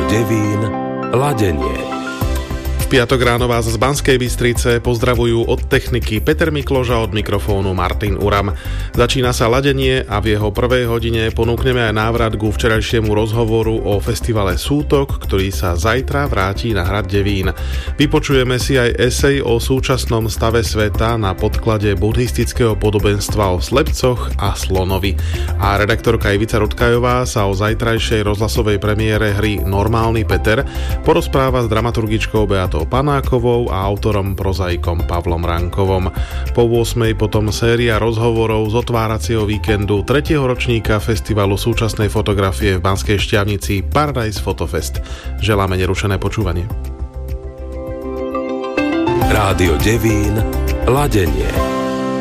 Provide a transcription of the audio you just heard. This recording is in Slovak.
Devín, ladenie. V piatok ráno vás z Banskej Bystrice pozdravujú od techniky Peter Mikloža, od mikrofónu Martin Uram. Začína sa ladenie a v jeho prvej hodine ponúkneme aj návrat ku včerajšiemu rozhovoru o festivale Sútok, ktorý sa zajtra vráti na hrad Devín. Vypočujeme si aj esej o súčasnom stave sveta na podklade buddhistického podobenstva o slepcoch a slonovi. A redaktorka Ivica Rutkajová sa o zajtrajšej rozhlasovej premiére hry Normálny Peter porozpráva s dramaturgičkou Beatou Panákovou a autorom prozaikom Pavlom Rankovom. Po 8. potom séria rozhovorov z otváracieho víkendu 3. ročníka festivalu súčasnej fotografie v Banskej Štiavnici Paradise Photofest. Želáme nerušené počúvanie. Rádio Devín, ladenie.